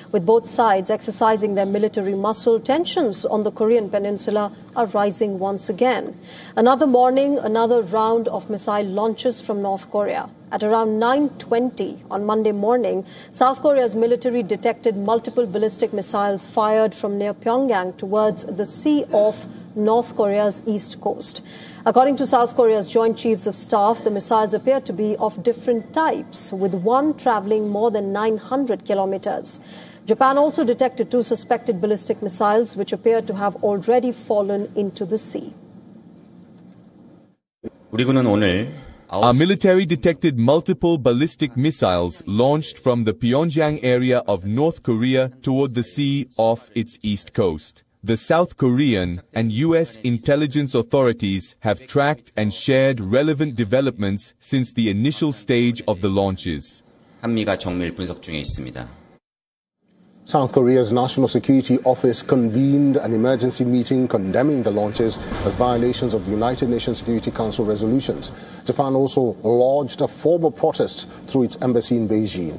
With both sides exercising their military muscle, tensions on the Korean peninsula are rising once again. Another morning, another round of missile launches from North Korea. At around 9:20 on Monday morning, South Korea's military detected multiple ballistic missiles fired from near Pyongyang towards the sea off North Korea's east coast. According to South Korea's Joint Chiefs of Staff, the missiles appear to be of different types, with one traveling more than 900 kilometers. Japan also detected 2 suspected ballistic missiles, which appear to have already fallen into the sea. Our military detected multiple ballistic missiles launched from the Pyongyang area of North Korea toward the sea off its east coast. The South Korean and U.S. intelligence authorities have tracked and shared relevant developments since the initial stage of the launches. 한미가 정밀 분석 중에 있습니다. South Korea's National Security Office convened an emergency meeting condemning the launches as violations of the United Nations Security Council resolutions. Japan also lodged a formal protest through its embassy in Beijing.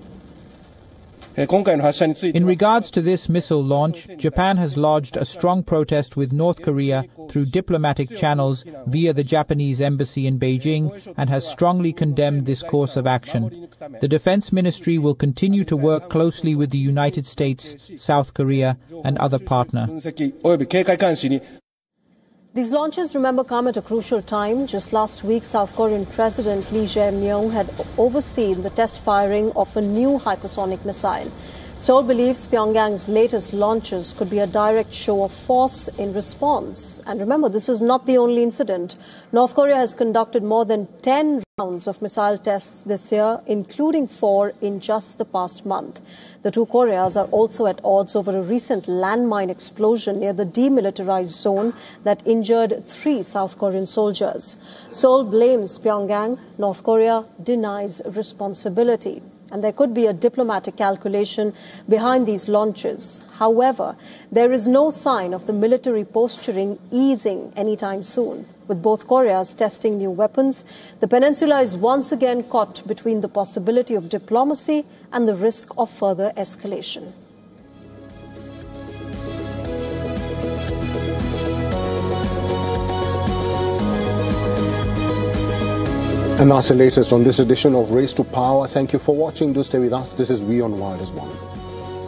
In regards to this missile launch, Japan has lodged a strong protest with North Korea through diplomatic channels via the Japanese embassy in Beijing and has strongly condemned this course of action. The Defense Ministry will continue to work closely with the United States, South Korea and other partners. These launches, remember, come at a crucial time. Just last week, South Korean President Lee Jae-myung had overseen the test firing of a new hypersonic missile. Seoul believes Pyongyang's latest launches could be a direct show of force in response. And remember, this is not the only incident. North Korea has conducted more than 10 rounds of missile tests this year, including 4 in just the past month. The two Koreas are also at odds over a recent landmine explosion near the demilitarized zone that injured 3 South Korean soldiers. Seoul blames Pyongyang. North Korea denies responsibility. And there could be a diplomatic calculation behind these launches. However, there is no sign of the military posturing easing anytime soon. With both Koreas testing new weapons, the peninsula is once again caught between the possibility of diplomacy and the risk of further escalation. And that's the latest on this edition of Race to Power. Thank you for watching. Do stay with us. This is WION Wild as One.